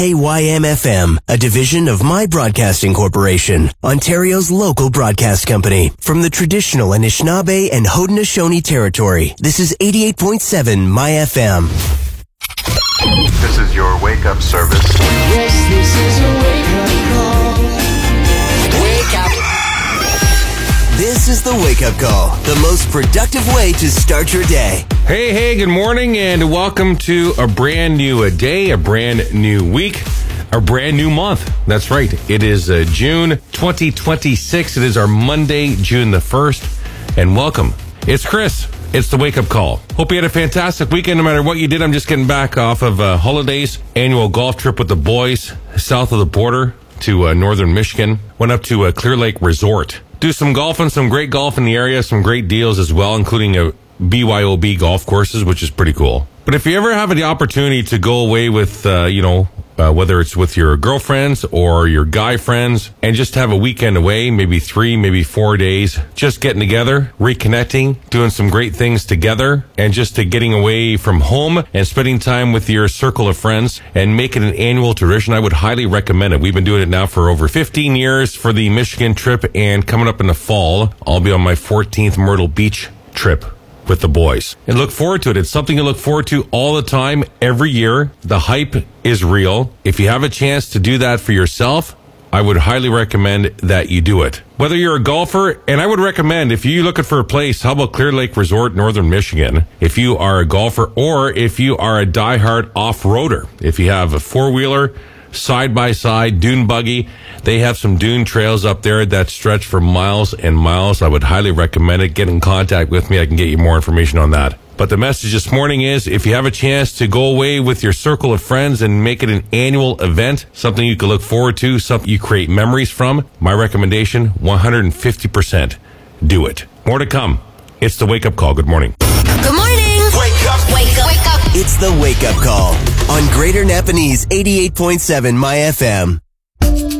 AYM-FM, a division of My Broadcasting Corporation, Ontario's local broadcast company. From the traditional Anishinaabe and Haudenosaunee territory, this is 88.7 My FM. This is your wake-up service. Yes, this is a wake-up call. Wake up. This is the wake-up call, the most productive way to start your day. Hey, good morning, and welcome to a brand new day, a brand new week, a brand new month. That's right. It is June 2026. It is our Monday, June the 1st, and welcome. It's Chris. It's the wake-up call. Hope you had a fantastic weekend no matter what you did. I'm just getting back off of holidays, annual golf trip with the boys south of the border to northern Michigan. Went up to Clear Lake Resort. Do some golfing, some great golf in the area, some great deals as well, including BYOB golf courses, which is pretty cool. But if you ever have the opportunity to go away with, whether it's with your girlfriends or your guy friends, and just have a weekend away, maybe 3, maybe 4 days, just getting together, reconnecting, doing some great things together, and just getting away from home and spending time with your circle of friends and make it an annual tradition, I would highly recommend it. We've been doing it now for over 15 years for the Michigan trip, and coming up in the fall, I'll be on my 14th Myrtle Beach trip with the boys. And look forward to it. It's something to look forward to all the time, every year. The hype is real. If you have a chance to do that for yourself, I would highly recommend that you do it. Whether you're a golfer, and I would recommend, if you're looking for a place, how about Clear Lake Resort, Northern Michigan? If you are a golfer, or if you are a diehard off-roader, if you have a four-wheeler, side-by-side, dune buggy, they have some dune trails up there that stretch for miles and miles. I would highly recommend it. Get in contact with me. I can get you more information on that. But the message this morning is, if you have a chance to go away with your circle of friends and make it an annual event, something you can look forward to, something you create memories from, my recommendation, 150%. Do it. More to come. It's the wake-up call. Good morning. Good morning. Wake up! Wake up. Wake up. It's the wake-up call on Greater Napanese 88.7 My FM.